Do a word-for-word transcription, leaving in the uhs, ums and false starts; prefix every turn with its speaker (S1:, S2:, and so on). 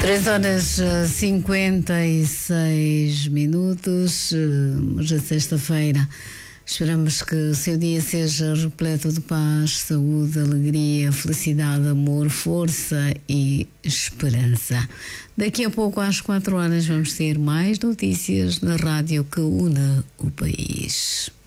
S1: Três horas eh, cinquenta e seis minutos, eh, hoje é sexta-feira. Esperamos que o seu dia seja repleto de paz, saúde, alegria, felicidade, amor, força e esperança. Daqui a pouco, às quatro horas, vamos ter mais notícias na rádio que une o país.